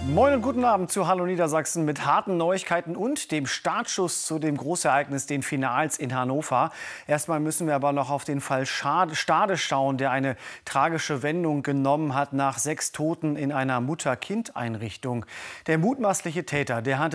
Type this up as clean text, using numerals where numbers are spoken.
Moin und guten Abend zu Hallo Niedersachsen mit harten Neuigkeiten und dem Startschuss zu dem Großereignis, den Finals in Hannover. Erstmal müssen wir aber noch auf den Fall Stade schauen, der eine tragische Wendung genommen hat nach 6 Toten in einer Mutter-Kind-Einrichtung. Der mutmaßliche Täter, der hatte